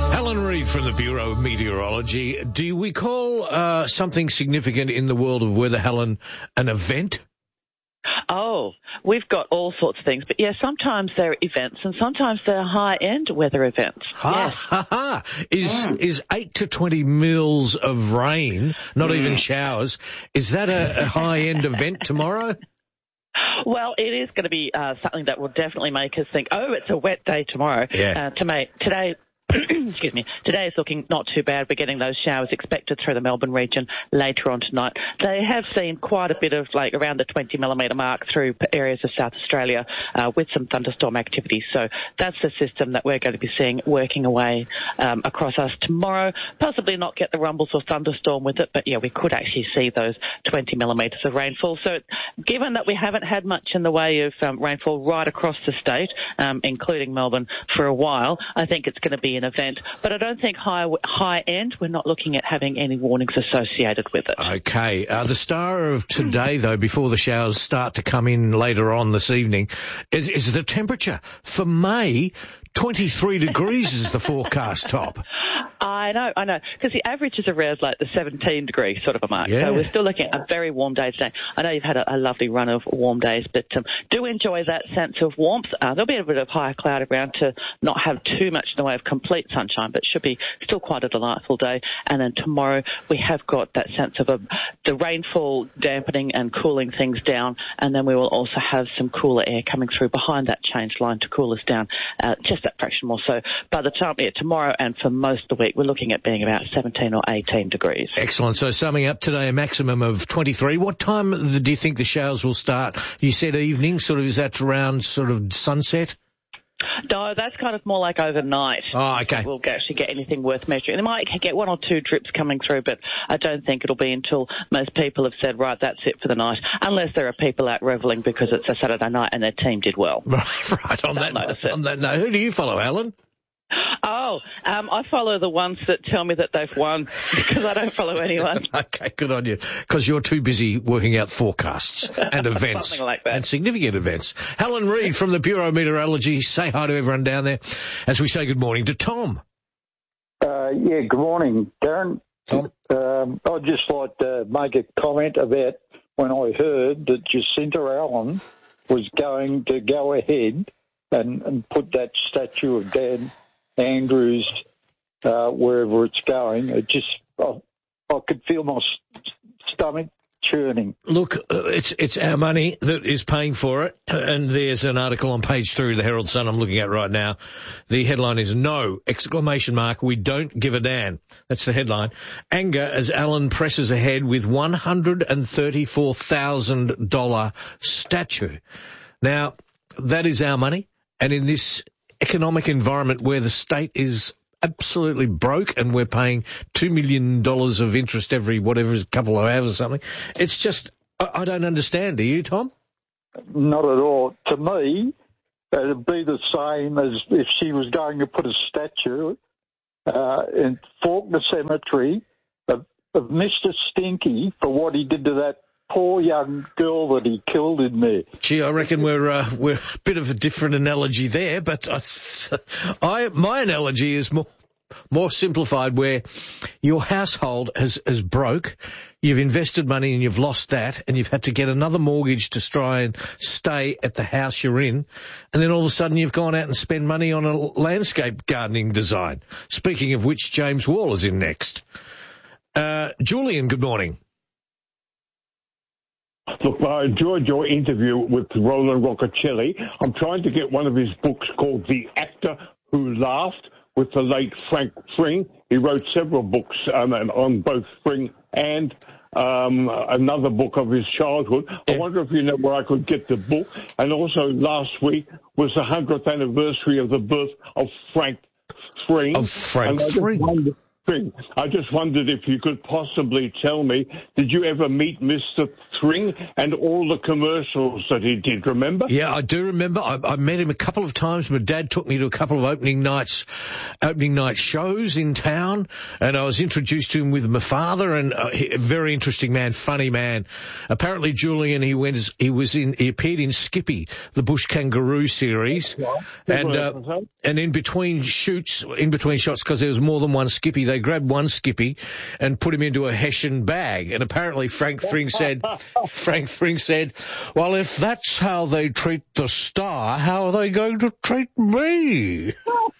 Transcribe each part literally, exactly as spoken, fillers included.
Helen Reid from the Bureau of Meteorology. Do we call uh, something significant in the world of weather, Helen, an event? Oh, we've got all sorts of things. But, yeah, sometimes they're events and sometimes they're high-end weather events. Ha, yes. ha, ha. Is, mm. is eight to twenty mils of rain, not mm. even showers, is that a, a high-end event tomorrow? Well, it is going to be uh, something that will definitely make us think, oh, it's a wet day tomorrow. Yeah. Uh, to make, today... Excuse me. Today is looking not too bad. We're getting those showers expected through the Melbourne region later on tonight. They have seen quite a bit of, like, around the twenty millimetre mark through areas of South Australia uh, with some thunderstorm activity. So that's the system that we're going to be seeing working away um, across us tomorrow. Possibly not get the rumbles or thunderstorm with it, but, yeah, we could actually see those twenty millimetres of rainfall. So given that we haven't had much in the way of um, rainfall right across the state, um, including Melbourne, for a while, I think it's going to be an event, but I don't think high high end. We're not looking at having any warnings associated with it. Okay. Uh, the star of today, though, before the showers start to come in later on this evening, is, is the temperature. For May, twenty-three degrees is the forecast top. I know, I know, because the average is around like the seventeen degree sort of a mark. Yeah. So we're still looking at a very warm day today. I know you've had a, a lovely run of warm days, but um, do enjoy that sense of warmth. Uh, there'll be a bit of higher cloud around to not have too much in the way of complete sunshine, but should be still quite a delightful day. And then tomorrow we have got that sense of a, the rainfall dampening and cooling things down, and then we will also have some cooler air coming through behind that change line to cool us down uh, just that fraction more. So by the time yeah, tomorrow and for most of the week, we're looking at being about seventeen or eighteen degrees. Excellent. So summing up today, a maximum of twenty-three. What time do you think the showers will start? You said evening, sort of, is that around sort of sunset? No, that's kind of more like overnight. Oh, okay. We'll actually get anything worth measuring. They might get one or two drips coming through, but I don't think it'll be until most people have said, right, that's it for the night, unless there are people out revelling because it's a Saturday night and their team did well. Right, right. On that, on that note, who do you follow, Alan? Oh, um, I follow the ones that tell me that they've won because I don't follow anyone. Okay, good on you. Because you're too busy working out forecasts and events. Something like that. And significant events. Helen Reid from the Bureau of Meteorology. Say hi to everyone down there as we say good morning to Tom. Uh, yeah, good morning, Darren. Tom? Um, I'd just like to make a comment about when I heard that Jacinta Allen was going to go ahead and, and put that statue of Dan Andrews uh, wherever it's going. It just, I, I could feel my st- stomach churning. Look, uh, it's it's our money that is paying for it, and there's an article on page three of the Herald Sun I'm looking at right now. The headline is "No!" exclamation mark. We don't give a damn. That's the headline. Anger as Allen presses ahead with one hundred thirty-four thousand dollars statue. Now, that is our money, and in this economic environment where the state is absolutely broke and we're paying two million dollars of interest every whatever, a couple of hours or something, it's just, I, I don't understand. Do you, Tom? Not at all. To me, it'd be the same as if she was going to put a statue uh, in Faulkner Cemetery of, of Mister Stinky for what he did to that poor young girl that he killed in there. Gee, I reckon we're uh, we're a bit of a different analogy there, but I, I my analogy is more more simplified, where your household has has broke, you've invested money and you've lost that, and you've had to get another mortgage to try and stay at the house you're in, and then all of a sudden you've gone out and spent money on a landscape gardening design. Speaking of which, James Wall is in next. Uh, Julian, good morning. Look, I enjoyed your interview with Roland Roccacelli. I'm trying to get one of his books called The Actor Who Laughed with the late Frank Fring. He wrote several books um, on both Fring and um, another book of his childhood. I wonder if you know where I could get the book. And also last week was the hundredth anniversary of the birth of Frank Fring. Of Frank and Fring. Thring. I just wondered if you could possibly tell me, did you ever meet Mister Thring and all the commercials that he did, remember? Yeah, I do remember. I, I met him a couple of times. My dad took me to a couple of opening nights, opening night shows in town, and I was introduced to him with my father, and uh, he, a very interesting man, funny man. Apparently, Julian, he went, he was in, he appeared in Skippy, the Bush Kangaroo series, and uh, and in between shoots, in between shots, because there was more than one Skippy, they grabbed one Skippy and put him into a Hessian bag. And apparently Frank Thring said, Frank Thring said, well, if that's how they treat the star, how are they going to treat me?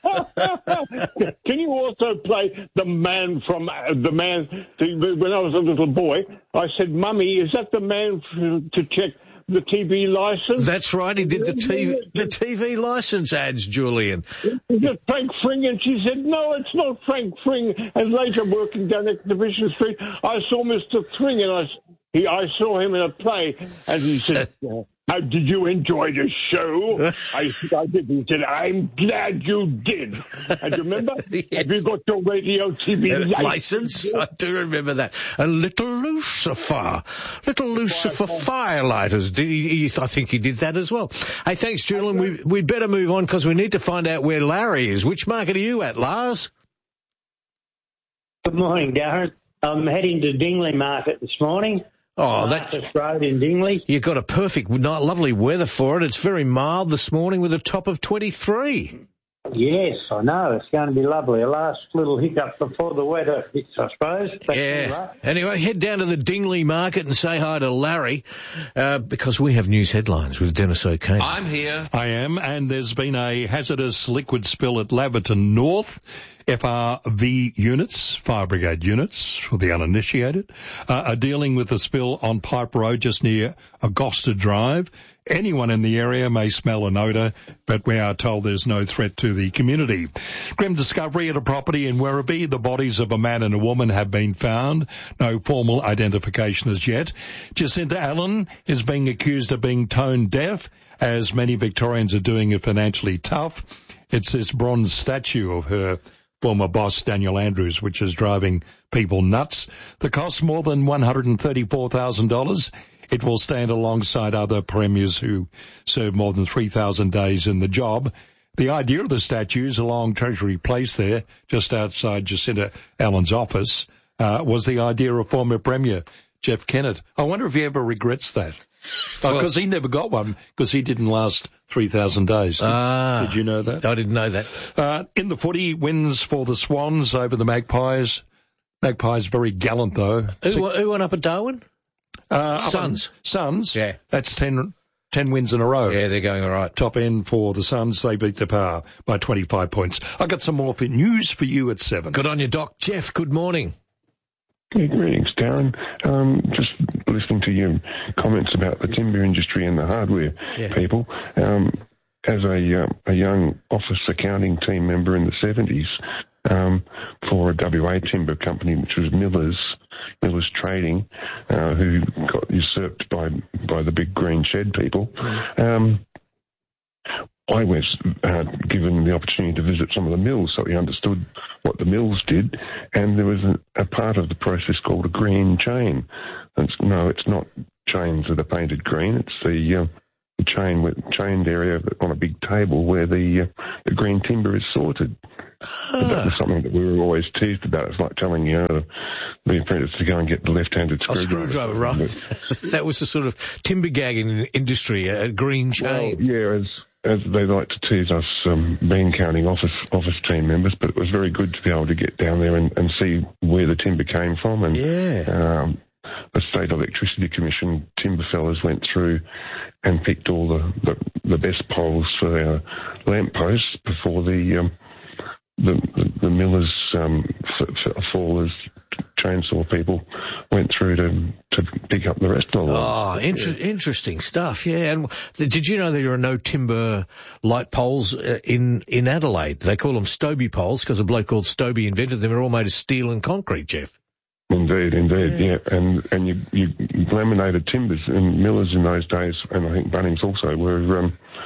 Can you also play the man from, uh, the man, the, when I was a little boy, I said, Mummy, is that the man f- to check the T V license? That's right, he did the T V, the T V license ads, Julian. Is it Frank Thring? And she said, no, it's not Frank Thring. And later, working down at Division Street, I saw Mister Thring, and I, he, I saw him in a play, and he said, how did you enjoy the show? I said, I did. He said, I'm glad you did. And you remember? Yes. Have you got your radio T V uh, license? license? I do remember that. A little Lucifer. Little Lucifer Firelighters. Did he, he, I think he did that as well. Hey, thanks, Julian. We, we'd better move on because we need to find out where Larry is. Which market are you at, Lars? Good morning, Darren. I'm heading to Dingley Market this morning. Oh, that's road in Dingley. You've got a perfect, lovely weather for it. It's very mild this morning with a top of twenty-three. Yes, I know. It's going to be lovely. A last little hiccup before the weather hits, I suppose. But yeah. Anyway. anyway, head down to the Dingley Market and say hi to Larry, uh, because we have news headlines with Dennis O'Kane. I'm here. I am, and there's been a hazardous liquid spill at Laverton North. F R V units, fire brigade units for the uninitiated, uh, are dealing with the spill on Pipe Road just near Augusta Drive. Anyone in the area may smell an odour, but we are told there's no threat to the community. Grim discovery at a property in Werribee. The bodies of a man and a woman have been found. No formal identification as yet. Jacinta Allen is being accused of being tone deaf, as many Victorians are doing it financially tough. It's this bronze statue of her former boss, Daniel Andrews, which is driving people nuts. The cost more than one hundred thirty-four thousand dollars. It will stand alongside other premiers who served more than three thousand days in the job. The idea of the statue is along Treasury Place there, just outside Jacinta Allen's office, uh, was the idea of former Premier Jeff Kennett. I wonder if he ever regrets that. Because well, he never got one, because he didn't last three thousand days. Did, ah, did you know that? I didn't know that. Uh, in the footy, wins for the Swans over the Magpies. Magpies very gallant, though. Who, so, who went up at Darwin? Uh, Suns. Suns. Yeah. That's ten, ten wins in a row. Yeah, they're going all right. Top end for the Suns. They beat the Power by twenty-five points. I got some more news for you at seven. Good on you, Doc. Jeff, good morning. Yeah, greetings, Darren. Um, just listening to your comments about the timber industry and the hardware yeah. people. Um, as a, uh, a young office accounting team member in the seventies um, for a W A timber company, which was Miller's, Miller's Trading, uh, who got usurped by by the big green shed people. Um, I was uh, given the opportunity to visit some of the mills, so we understood what the mills did, and there was a, a part of the process called a green chain. And it's, no, it's not chains that are painted green. It's the, uh, the chain with chained area on a big table where the uh, the green timber is sorted. Ah. That was something that we were always teased about. It's like telling you know, the apprentice to go and get the left-handed screwdriver. A screwdriver, right? That was the sort of timber gagging industry, a green chain. Well, yeah, as as they like to tease us, um, bean counting office office team members, but it was very good to be able to get down there and, and see where the timber came from. And yeah. um, the State Electricity Commission timber fellas went through and picked all the, the, the best poles for our lamp posts before the um, the, the, the millers, um, f- f- fallers, chainsaw people went through to to pick up the rest of the lot. Oh, inter- yeah. interesting stuff, yeah. And did you know there are no timber light poles in, in Adelaide? They call them Stobie poles because a bloke called Stobie invented them. They're all made of steel and concrete, Jeff. Indeed, indeed, yeah. yeah. And and you, you laminated timbers, and millers in those days, and I think Bunnings also, were um,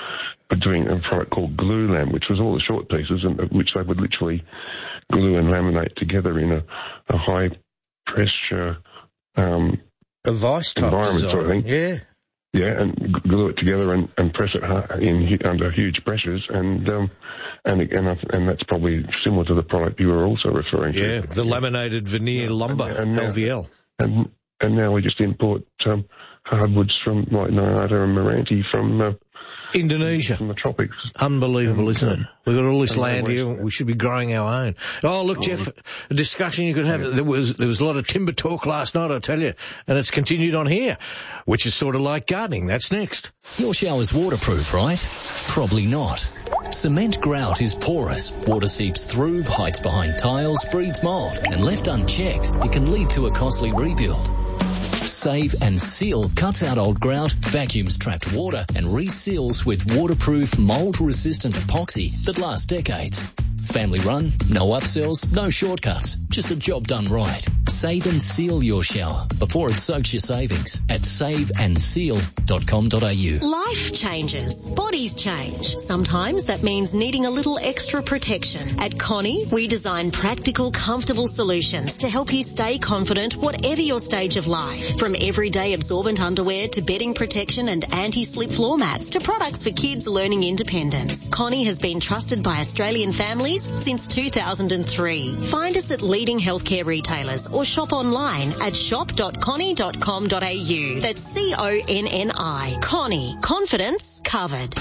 were doing a product called Glue Lam, which was all the short pieces, and which they would literally glue and laminate together in a, a high pressure um, a vice type environment design. sort of thing. Yeah. Yeah, and glue it together and, and press it hard in under huge pressures, and um, and and, I, and that's probably similar to the product you were also referring to. Yeah, the laminated veneer lumber, and, and now, L V L. And and now we just import um, hardwoods from like Nyata and Meranti from uh, Indonesia. From the tropics. Unbelievable, and, isn't it? We've got all this land we, here. We should be growing our own. Oh, look, oh, Jeff, a discussion you could have. There was there was a lot of timber talk last night, I tell you, and it's continued on here, which is sort of like gardening. That's next. Your shower's waterproof, right? Probably not. Cement grout is porous. Water seeps through, hides behind tiles, breeds mould, and left unchecked, it can lead to a costly rebuild. Save and Seal cuts out old grout, vacuums trapped water, and reseals with waterproof, mold-resistant epoxy that lasts decades. Family run, no upsells, no shortcuts, just a job done right. Save and seal your shower before it soaks your savings at save and seal dot com dot a u. Life changes. Bodies change. Sometimes that means needing a little extra protection. At Connie, we design practical, comfortable solutions to help you stay confident whatever your stage of life. From everyday absorbent underwear to bedding protection and anti-slip floor mats to products for kids learning independence. Connie has been trusted by Australian families since two thousand three. Find us at leading healthcare retailers or shop online at shop dot connie dot com dot a u. That's C O N N I. Connie. Confidence covered.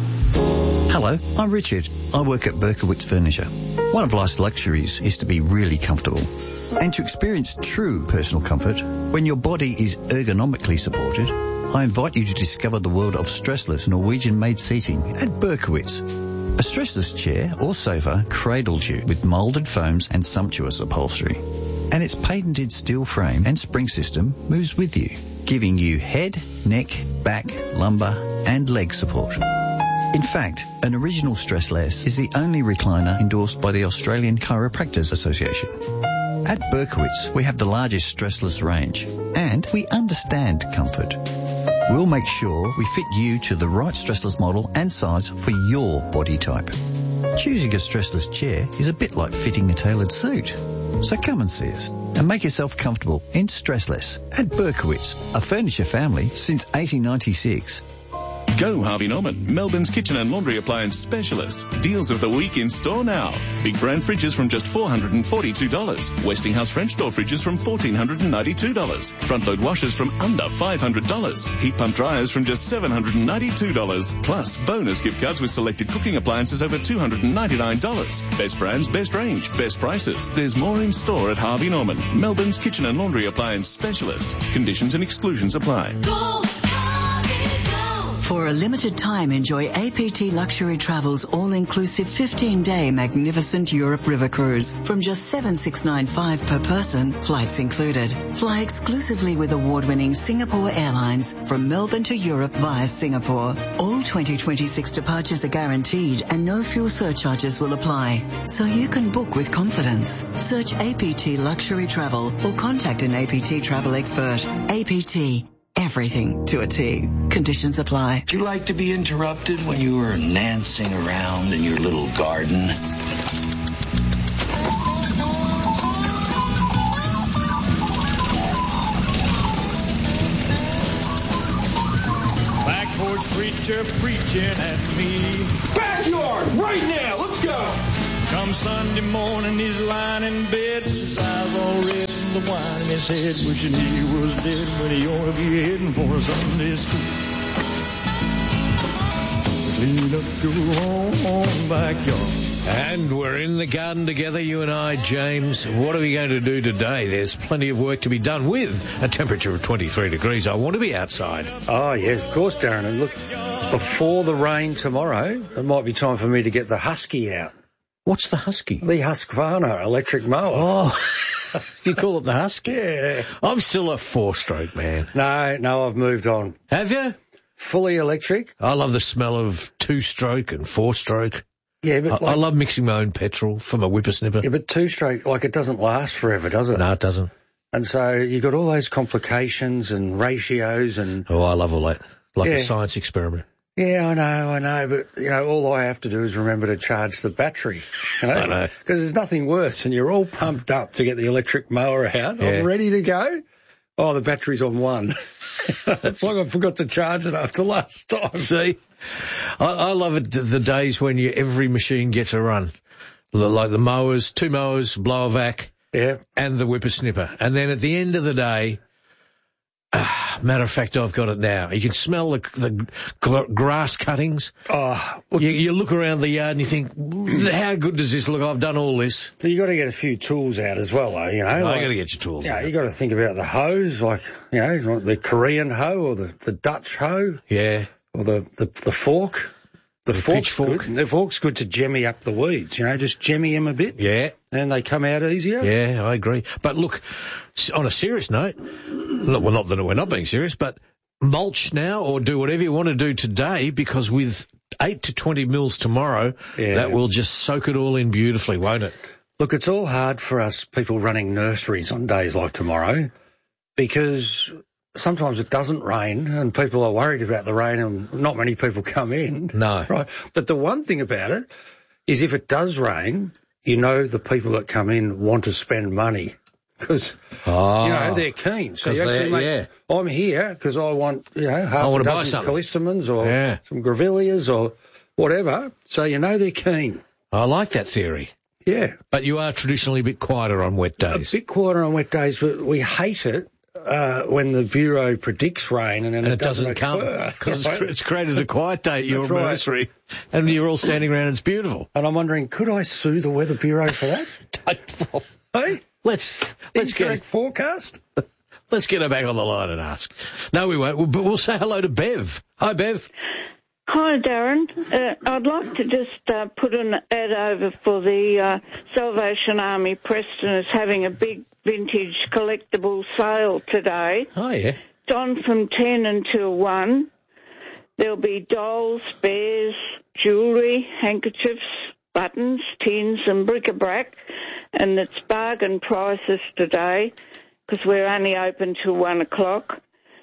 Hello, I'm Richard. I work at Berkowitz Furniture. One of life's luxuries is to be really comfortable and to experience true personal comfort when your body is ergonomically supported. I invite you to discover the world of stressless Norwegian-made seating at Berkowitz. A stressless chair or sofa cradles you with moulded foams and sumptuous upholstery. And its patented steel frame and spring system moves with you, giving you head, neck, back, lumbar and leg support. In fact, an original Stressless is the only recliner endorsed by the Australian Chiropractors Association. At Berkowitz, we have the largest stressless range, and we understand comfort. We'll make sure we fit you to the right stressless model and size for your body type. Choosing a stressless chair is a bit like fitting a tailored suit. So come and see us and make yourself comfortable in Stressless at Berkowitz, a furniture family since eighteen ninety-six. Go Harvey Norman, Melbourne's kitchen and laundry appliance specialist. Deals of the week in store now. Big brand fridges from just four hundred forty-two dollars. Westinghouse French door fridges from one thousand four hundred ninety-two dollars. Front load washers from under five hundred dollars. Heat pump dryers from just seven hundred ninety-two dollars. Plus bonus gift cards with selected cooking appliances over two hundred ninety-nine dollars. Best brands, best range, best prices. There's more in store at Harvey Norman, Melbourne's kitchen and laundry appliance specialist. Conditions and exclusions apply. Go! For a limited time, enjoy A P T Luxury Travel's all-inclusive fifteen-day magnificent Europe River Cruise from just seven thousand six hundred ninety-five dollars per person, flights included. Fly exclusively with award-winning Singapore Airlines from Melbourne to Europe via Singapore. All twenty twenty-six departures are guaranteed and no fuel surcharges will apply, so you can book with confidence. Search A P T Luxury Travel or contact an A P T travel expert. A P T. Everything to a T. Conditions apply. Do you like to be interrupted when you were nancing around in your little garden? Back porch preacher preaching at me. Backyard, right now, let's go. Come Sunday morning, he's lying in bed, his eyes all red from the wine in his head, wishing he was dead when he ought to be heading for Sunday school. Clean up your own backyard. And we're in the garden together, you and I, James. What are we going to do today? There's plenty of work to be done with a temperature of twenty-three degrees. I want to be outside. Oh, yes, of course, Darren. And look, before the rain tomorrow, it might be time for me to get the Husky out. What's the Husky? The Husqvarna electric mower. Oh, you call it the Husky? Yeah. I'm still a four-stroke man. No, no, I've moved on. Have you? Fully electric. I love the smell of two-stroke and four-stroke. Yeah, but I, like, I love mixing my own petrol from a whippersnipper. Yeah, but two-stroke, like, it doesn't last forever, does it? No, it doesn't. And so you got all those complications and ratios and... Oh, I love all that. Like yeah. a science experiment. Yeah, I know, I know, but, you know, all I have to do is remember to charge the battery. You know? I know. Because there's nothing worse than you're all pumped up to get the electric mower out. Yeah. I'm ready to go. Oh, the battery's on one. It's like I forgot to charge it after last time. See? I, I love it, the, the days when you every machine gets a run. Like the mowers, two mowers, blower vac, yeah, and the whippersnipper. And then at the end of the day, uh, matter of fact, I've got it now. You can smell the, the gr- grass cuttings. Oh, you, you look around the yard and you think, how good does this look? I've done all this. But you got to get a few tools out as well, though. You know, I like, got to get your tools. Yeah, out. you got to think about the hose, like you know, like the Korean hoe or the, the Dutch hoe. Yeah, or the the, the fork. The, the fork's pitchfork. good. The fork's good to jemmy up the weeds, you know, just jemmy them a bit. Yeah. And they come out easier. Yeah, I agree. But look, on a serious note, well, not that we're not being serious, but mulch now or do whatever you want to do today, because with eight to twenty mils tomorrow, yeah. that will just soak it all in beautifully, won't it? Look, it's all hard for us people running nurseries on days like tomorrow because sometimes it doesn't rain and people are worried about the rain and not many people come in. No. Right. But the one thing about it is if it does rain, you know the people that come in want to spend money because, oh, you know, they're keen. So you actually make, yeah. I'm here because I want, you know, half a dozen callistemons or yeah. some grevilleas or whatever. So you know they're keen. I like that theory. Yeah. But you are traditionally a bit quieter on wet days. A bit quieter on wet days, but we hate it. Uh, when the Bureau predicts rain and then and it, it doesn't, doesn't come because it's, it's created a quiet day at your right. nursery and you're all standing around and it's beautiful. And I'm wondering, could I sue the Weather Bureau for that? Hey? Let's, let's Incorrect get forecast? Let's get her back on the line and ask. No, we won't, but we'll say hello to Bev. Hi, Bev. Hi, Darren. Uh, I'd like to just uh, put an ad over for the uh, Salvation Army. Preston is having a big vintage collectible sale today. Oh, yeah. It's on from ten until one. There'll be dolls, bears, jewellery, handkerchiefs, buttons, tins and bric-a-brac, and it's bargain prices today because we're only open till one o'clock.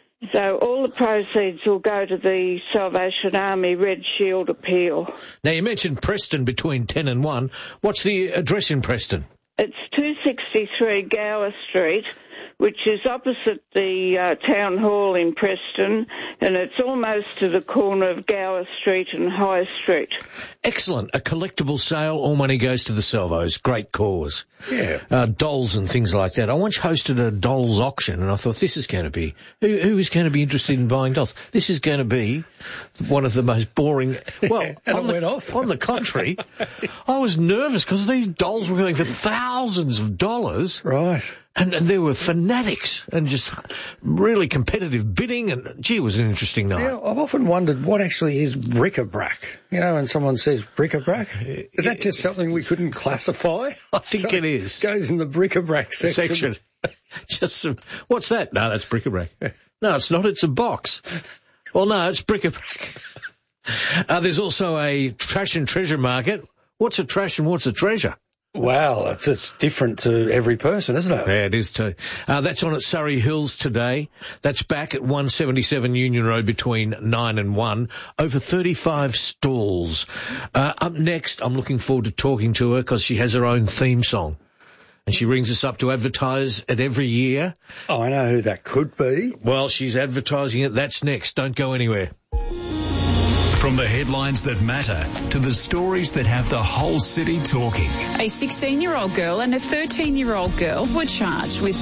So all the proceeds will go to the Salvation Army Red Shield Appeal. Now, you mentioned Preston between ten and one. What's the address in Preston? It's two sixty-three Gower Street, which is opposite the uh, Town Hall in Preston, and it's almost to the corner of Gower Street and High Street. Excellent. A collectible sale, all money goes to the Salvos. Great cause. Yeah. Uh, dolls and things like that. I once hosted a dolls auction, and I thought, this is going to be, who, who is going to be interested in buying dolls? This is going to be one of the most boring, well, and on, it the, went off. on the contrary, I was nervous because these dolls were going for thousands of dollars. Right. And, and there were fanatics and just really competitive bidding, and gee, it was an interesting night. Yeah, I've often wondered what actually is bric-a-brac. You know, when someone says bric-a-brac, is that just something we couldn't classify? I think so it is. It goes in the bric-a-brac section. section. Just some, what's that? No, that's bric-a-brac. No, it's not. It's a box. Well, no, it's bric-a-brac. Uh, there's also a trash and treasure market. What's a trash and what's a treasure? Wow, it's, it's different to every person, isn't it? Yeah, it is too. Uh, that's on at Surrey Hills today. That's back at one seventy-seven Union Road between nine and one. Over thirty-five stalls. Uh, up next, I'm looking forward to talking to her because she has her own theme song. And she rings us up to advertise it every year. Oh, I know who that could be. Well, she's advertising it. That's next. Don't go anywhere. From the headlines that matter to the stories that have the whole city talking. A sixteen-year-old girl and a thirteen-year-old girl were charged with